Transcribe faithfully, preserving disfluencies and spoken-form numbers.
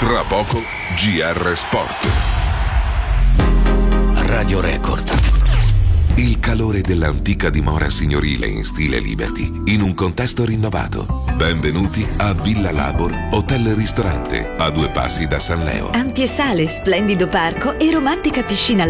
Tra poco G R Sport. Radio Record. Il calore dell'antica dimora signorile in stile Liberty, in un contesto rinnovato. Benvenuti a Villa Labor, hotel e ristorante, a due passi da San Leo. Ampie sale, splendido parco e romantica piscina